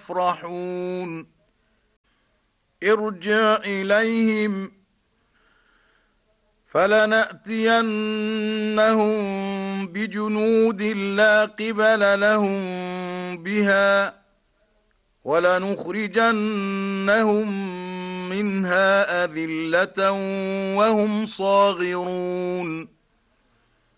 يفرحون ارجع إليهم فلنأتينهم بجنود لا قبل لهم بها ولنخرجنهم منها أذلة وهم صاغرون